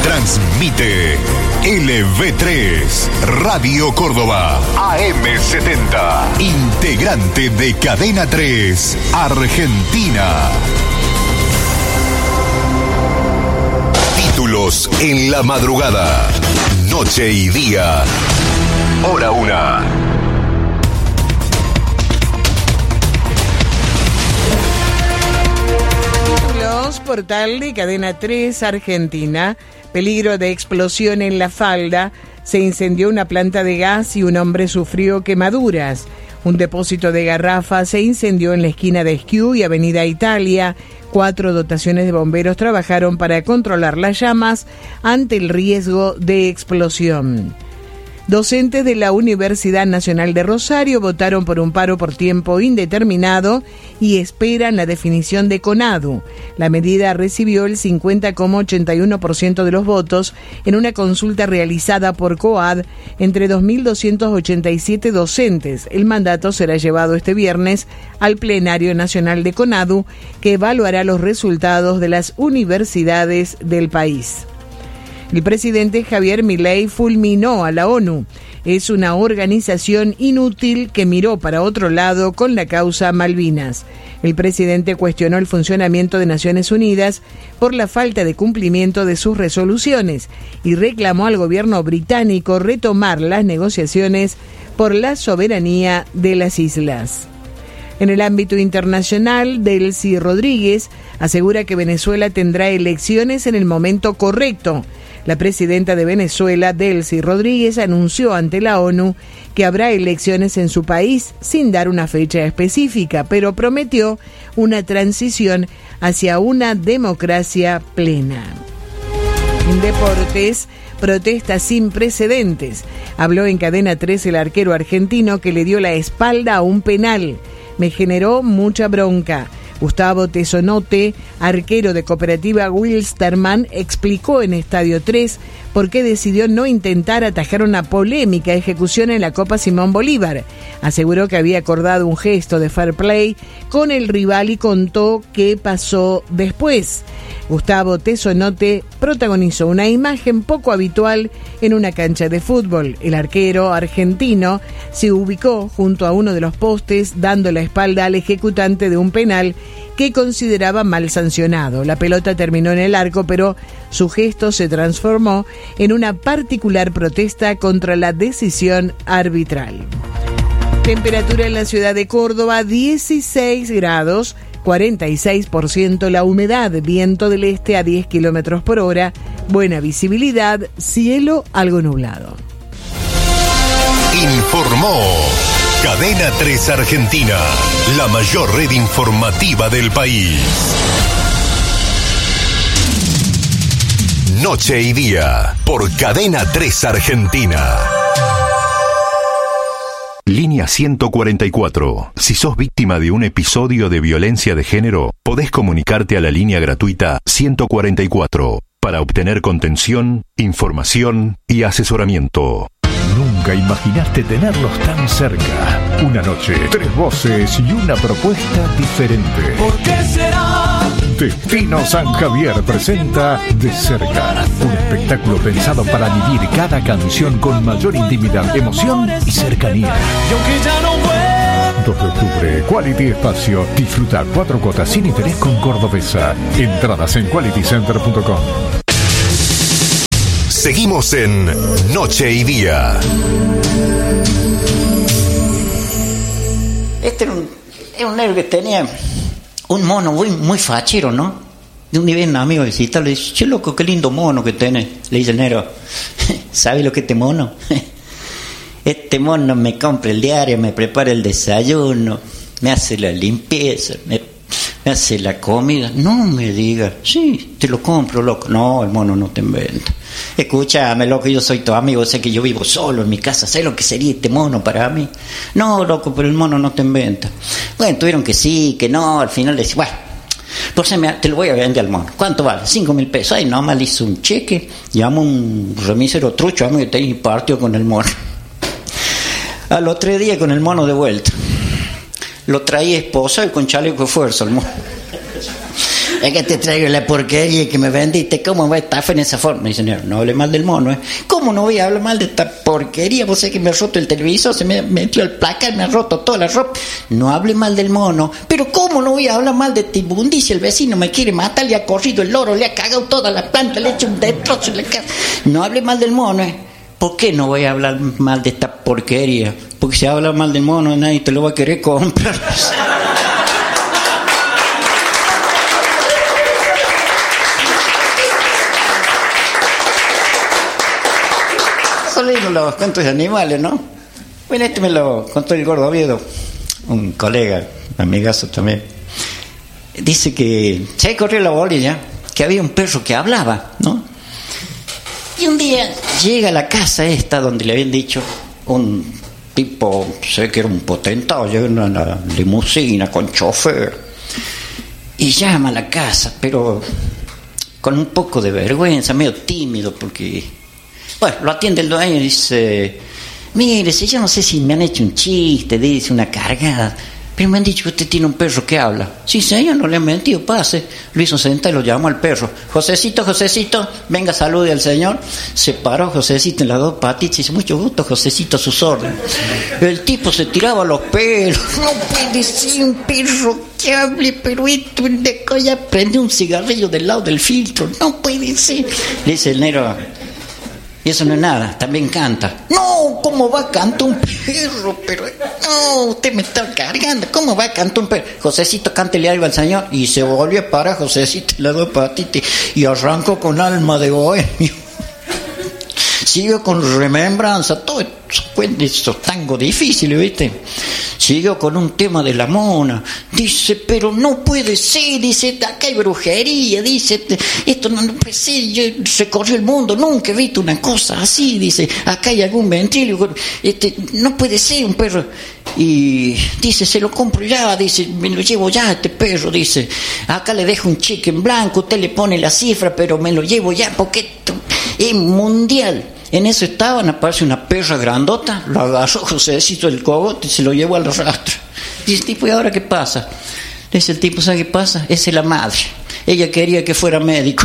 Transmite LV3, Radio Córdoba, AM70, integrante de Cadena 3, Argentina. Títulos en la madrugada, noche y día, hora 1. Portal de Cadena 3 Argentina. Peligro de explosión en La Falda. Se incendió una planta de gas y un hombre sufrió quemaduras. Un depósito de garrafas se incendió en la esquina de Esquiú y Avenida Italia. 4 dotaciones de bomberos trabajaron para controlar las llamas ante el riesgo de explosión. Docentes de la Universidad Nacional de Rosario votaron por un paro por tiempo indeterminado y esperan la definición de CONADU. La medida recibió el 50,81% de los votos en una consulta realizada por COAD entre 2.287 docentes. El mandato será llevado este viernes al Plenario Nacional de CONADU, que evaluará los resultados de las universidades del país. El presidente Javier Milei fulminó a la ONU. Es una organización inútil que miró para otro lado con la causa Malvinas. El presidente cuestionó el funcionamiento de Naciones Unidas por la falta de cumplimiento de sus resoluciones y reclamó al gobierno británico retomar las negociaciones por la soberanía de las islas. En el ámbito internacional, Delcy Rodríguez asegura que Venezuela tendrá elecciones en el momento correcto. La presidenta de Venezuela, Delcy Rodríguez, anunció ante la ONU que habrá elecciones en su país sin dar una fecha específica, pero prometió una transición hacia una democracia plena. En deportes, protestas sin precedentes. Habló en Cadena 3 el arquero argentino que le dio la espalda a un penal. Me generó mucha bronca. Gustavo Tesonote, arquero de Cooperativa Wilstermann, explicó en Estadio 3 por qué decidió no intentar atajar una polémica ejecución en la Copa Simón Bolívar. Aseguró que había acordado un gesto de fair play con el rival y contó qué pasó después. Gustavo Tesonote protagonizó una imagen poco habitual en una cancha de fútbol. El arquero argentino se ubicó junto a uno de los postes, dando la espalda al ejecutante de un penal que consideraba mal sancionado. La pelota terminó en el arco, pero su gesto se transformó en una particular protesta contra la decisión arbitral. Temperatura en la ciudad de Córdoba, 16 grados, 46% la humedad, viento del este a 10 kilómetros por hora, buena visibilidad, cielo algo nublado. Informó Cadena 3 Argentina, la mayor red informativa del país. Noche y día, por Cadena 3 Argentina. Línea 144. Si sos víctima de un episodio de violencia de género, podés comunicarte a la línea gratuita 144 para obtener contención, información y asesoramiento. Nunca imaginaste tenerlos tan cerca. Una noche, 3 voces y una propuesta diferente. ¿Por qué será? Destino San Javier presenta De Cerca, un espectáculo pensado para vivir cada canción con mayor intimidad, emoción y cercanía. Y aunque ya no vuelva. 2 de octubre, Quality Espacio. Disfruta 4 cuotas sin interés con Cordobesa. Entradas en qualitycenter.com. Seguimos en Noche y Día. Este era un negro que tenía un mono muy fachero, ¿no? De un nivel un amigo visita, le dice, che loco, qué lindo mono que tenés. Le dice el negro, ¿sabes lo que es este mono? Este mono me compra el diario, me prepara el desayuno, me hace la limpieza, me hace la comida. No me digas, sí, te lo compro, loco. No, el mono no te inventa. Escúchame, loco, yo soy tu amigo, sé que yo vivo solo en mi casa, ¿sabes lo que sería este mono para mí? No, loco, pero el mono no te inventa. Bueno, tuvieron que sí, que no, al final le decía, bueno, pues te lo voy a vender al mono. ¿Cuánto vale? 5.000 pesos. Ay, nomás le hizo un cheque, llamo un remisero trucho, amigo, que te y partió con el mono. A los 3 días con el mono de vuelta. Lo traía esposa y con chaleco de fuerza el mono. Es que te traigo la porquería que me vendiste. ¿Cómo va a estar en esa forma? Me dice, no hable mal del mono, ¿eh? ¿Cómo no voy a hablar mal de esta porquería? Vos sabés que me ha roto el televisor, se me metió el placar, me ha roto toda la ropa. No hable mal del mono. Pero ¿cómo no voy a hablar mal de esta inmundicia? El vecino me quiere matar, le ha corrido el loro, le ha cagado toda la planta, le ha hecho un destrozo en la casa. No hable mal del mono, ¿eh? ¿Por qué no voy a hablar mal de esta porquería? Porque si hablas mal del mono, nadie te lo va a querer comprar. Solo los cuentos de animales, ¿no? Bueno, este me lo contó el Gordo Oviedo, un colega, amigazo también. Dice que se corrió la bolilla, que había un perro que hablaba, ¿no? Y un día llega a la casa esta donde le habían dicho un tipo, sé que era un potentado, llega en una limusina con chofer y llama a la casa, pero con un poco de vergüenza, medio tímido, porque, bueno, lo atiende el dueño y dice, mire, si yo no sé si me han hecho un chiste, dice una cargada, pero me han dicho que usted tiene un perro que habla. Sí, señor, no le han mentido, pase. Lo hizo sentar y lo llamó al perro. Josecito, venga, salude al señor. Se paró Josecito en las dos patitas y dice, mucho gusto, Josecito, a sus órdenes. El tipo se tiraba los pelos. No puede ser un perro que hable, pero esto ya prende un cigarrillo del lado del filtro. No puede ser. Le dice el negro, y eso no es nada, también canta. No, ¿cómo va a cantar un perro? Pero no, usted me está cargando. ¿Cómo va a cantar un perro? Josecito, cántele algo al señor. Y se volvió a parar Josecito las dos patitas y arrancó con alma de bohemio. Siguió con remembranza, todo esos tangos difíciles, ¿viste? Siguió con un tema de la mona. Dice, pero no puede ser, dice, acá hay brujería, dice, esto no puede ser, yo recorrí el mundo, nunca he visto una cosa así, dice, acá hay algún ventrílogo, no puede ser un perro. Y dice, se lo compro ya, dice, me lo llevo ya este perro, dice, acá le dejo un cheque en blanco, usted le pone la cifra, pero me lo llevo ya porque esto es mundial. En eso estaban, aparece una perra grandota, lo agarró Josecito del cogote y se lo llevó al rastro. Dice el tipo, ¿y ahora qué pasa? Dice el tipo, ¿sabe qué pasa? Esa es la madre. Ella quería que fuera médico.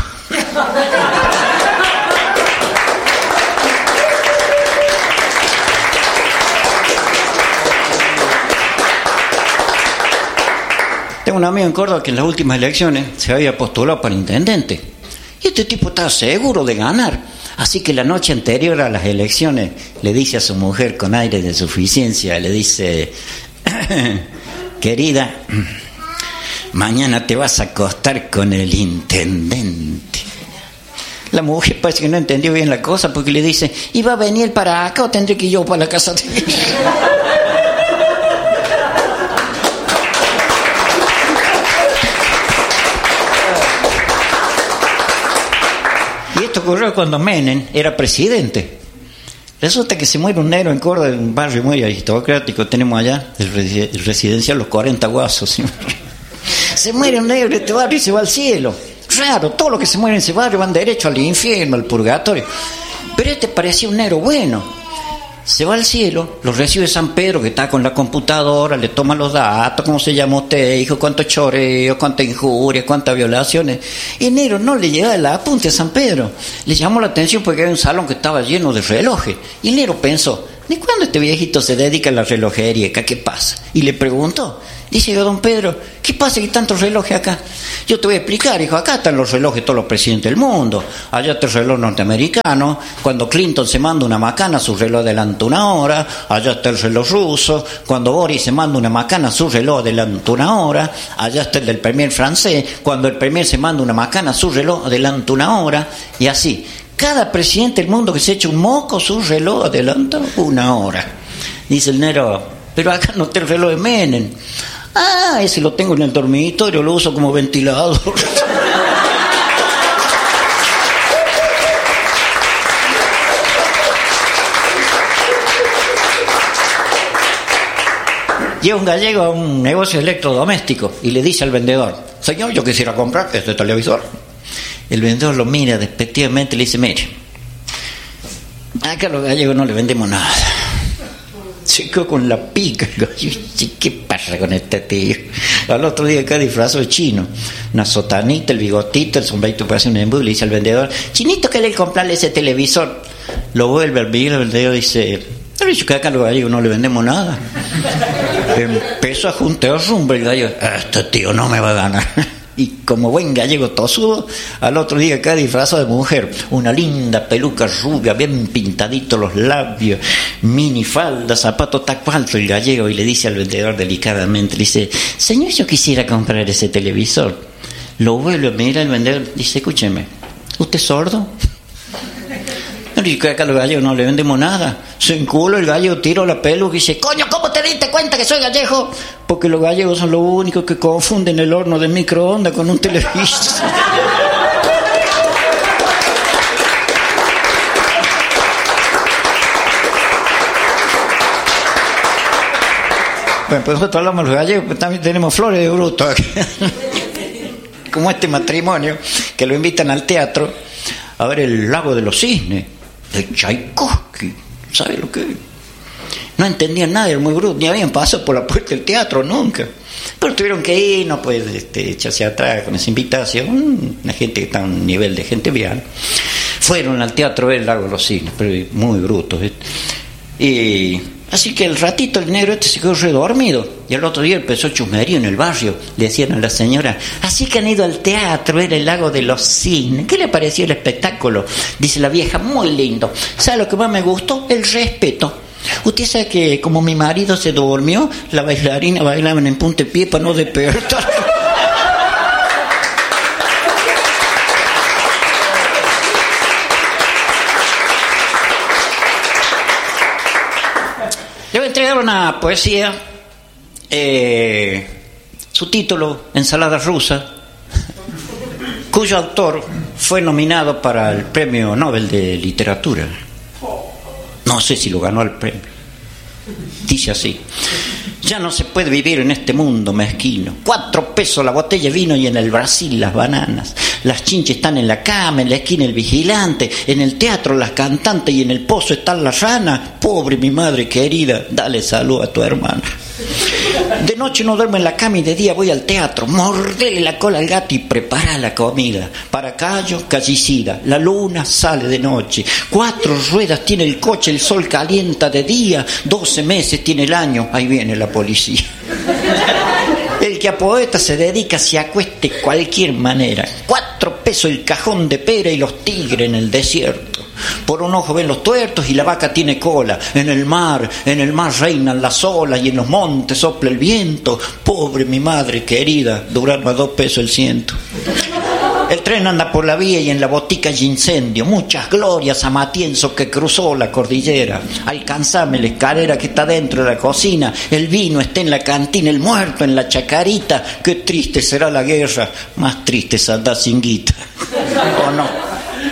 Tengo un amigo en Córdoba que en las últimas elecciones se había postulado para intendente. Y este tipo estaba seguro de ganar. Así que la noche anterior a las elecciones le dice a su mujer con aire de suficiencia, le dice, querida, mañana te vas a acostar con el intendente. La mujer parece que no entendió bien la cosa porque le dice, ¿y va a venir para acá o tendré que ir yo para la casa de él? Y esto ocurrió cuando Menem era presidente. Resulta que se muere un negro en Córdoba, en un barrio muy aristocrático tenemos allá, el residencial Los 40 Guasos. ¿Sí? Se muere un negro en este barrio y se va al cielo. Raro, todos los que se mueren en ese barrio van derecho al infierno, al purgatorio. Pero este parecía un negro bueno. Se va al cielo, lo recibe San Pedro, que está con la computadora, le toma los datos, cómo se llama usted, hijo, cuántos choreos, cuántas injurias, cuántas violaciones. Y el negro no le llegaba el apunte a San Pedro. Le llamó la atención porque había un salón que estaba lleno de relojes. Y el negro pensó, ¿de cuándo este viejito se dedica a la relojería? ¿Qué pasa? Y le preguntó. Dice yo, don Pedro, ¿qué pasa que hay tantos relojes acá? Yo te voy a explicar, hijo, acá están los relojes de todos los presidentes del mundo. Allá está el reloj norteamericano, cuando Clinton se manda una macana, su reloj adelanta 1 hora. Allá está el reloj ruso, cuando Boris se manda una macana, su reloj adelanta 1 hora. Allá está el del premier francés, cuando el premier se manda una macana, su reloj adelanta 1 hora. Y así, cada presidente del mundo que se echa un moco, su reloj adelanta 1 hora. Dice el negro, pero acá no está el reloj de Menem. Ah, ese lo tengo en el dormitorio, lo uso como ventilador. Llega un gallego a un negocio electrodoméstico y le dice al vendedor, señor, yo quisiera comprar este televisor. El vendedor lo mira despectivamente y le dice, mire, acá a los gallegos no le vendemos nada. Se quedó con la pica. ¿Qué pasa con este tío? Al otro día acá disfrazó de chino. Una sotanita, el bigotito, el sombrerito para hacer un embudo. Le dice al vendedor: Chinito, ¿qué le comprarle ese televisor? Lo vuelve al vendedor y dice: ¿has dicho que acá a los gallegos no le vendemos nada? Empezó a juntar rumbo el gallego. Este tío no me va a ganar. Y como buen gallego tosudo, al otro día acá disfrazado de mujer, una linda peluca rubia, bien pintaditos los labios, minifalda, zapato taco alto el gallego, y le dice al vendedor delicadamente, le dice: señor, yo quisiera comprar ese televisor. Lo vuelve a mirar el vendedor, dice: escúcheme, ¿usted es sordo? Y que acá a los gallegos no le vendemos nada. Se enculó el gallego, tiró la peluca y dice: coño, ¿cómo te diste cuenta que soy gallego? Porque los gallegos son los únicos que confunden el horno de microondas con un televisor. Bueno, pues nosotros hablamos los gallegos, pero también tenemos flores de bruto aquí. Como este matrimonio que lo invitan al teatro a ver El lago de los cisnes de Tchaikovsky. ¿Sabe lo que es? No entendían nada, era muy bruto, ni habían pasado por la puerta del teatro nunca. Pero tuvieron que ir, no puede echarse atrás con esa invitación. Una gente que está a un nivel de gente bien. Fueron al teatro a ver El lago de los cisnes, pero muy brutos. Y así que el ratito el negro se quedó redormido. Y al otro día empezó chusmerío en el barrio. Le decían a la señora: así que han ido al teatro a ver El lago de los cisnes. ¿Qué le pareció el espectáculo? Dice la vieja: muy lindo. ¿Sabe lo que más me gustó? El respeto. Usted sabe que como mi marido se durmió, la bailarina bailaban en puntapié para no despertar. Le voy a entregar una poesía, su título, Ensalada rusa, cuyo autor fue nominado para el Premio Nobel de Literatura. No sé si lo ganó el premio. Dice así: ya no se puede vivir en este mundo mezquino. 4 pesos la botella de vino y en el Brasil las bananas. Las chinches están en la cama, en la esquina el vigilante, en el teatro las cantantes y en el pozo están las ranas. Pobre mi madre querida, dale salud a tu hermana. De noche no duermo en la cama y de día voy al teatro. Mordele la cola al gato y prepara la comida. Para callo, callicida. La luna sale de noche. 4 ruedas tiene el coche, el sol calienta de día. 12 meses tiene el año, ahí viene la policía. El que a poeta se dedica se acueste de cualquier manera. 4 pesos el cajón de pera y los tigres en el desierto. Por un ojo ven los tuertos y la vaca tiene cola. En el mar reinan las olas y en los montes sopla el viento. Pobre mi madre querida, duraron a 2 pesos el ciento. El tren anda por la vía y en la botica hay incendio. Muchas glorias a Matienzo que cruzó la cordillera. Alcanzame la escalera que está dentro de la cocina. El vino está en la cantina, el muerto en la chacarita. Qué triste será la guerra, más triste saldrá sin guita. ¿O no?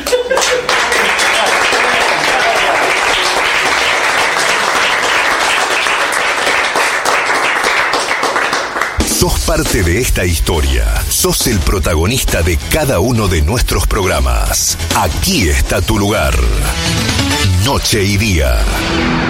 Sos parte de esta historia. Sos el protagonista de cada uno de nuestros programas. Aquí está tu lugar. Noche y día.